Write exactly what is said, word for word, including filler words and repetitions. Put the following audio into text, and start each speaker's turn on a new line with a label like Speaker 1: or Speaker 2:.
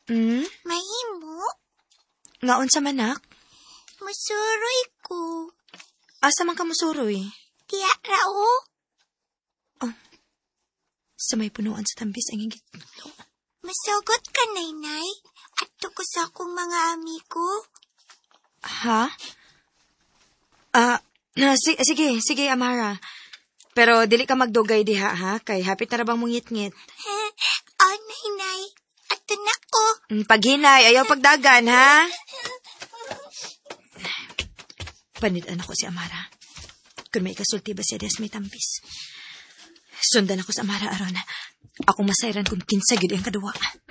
Speaker 1: Hmm?
Speaker 2: Mahimo?
Speaker 1: Ngaon sa manak?
Speaker 2: Musuroy ko.
Speaker 1: Asa man ka musuroy?
Speaker 2: Tiya rao?
Speaker 1: Sa may punuan sa tambis ang higit.
Speaker 2: Masugot ka, Nainay. At ko sa akong mga amigo.
Speaker 1: Ha? Ah, na, si- sige, sige, Amara. Pero dili ka magdugay diha, ha? Kay hapit na rabang mong ngit-ngit.
Speaker 2: Oh, Nainay. At na ko.
Speaker 1: Mm, Paghinay, ayaw pagdagan, ha? Panidan ako si Amara. Kung may kasulti ba siya des may tambis. Sundan ako sa Amara aron. Akong masayran kung kinsa gyud ang kaduwa.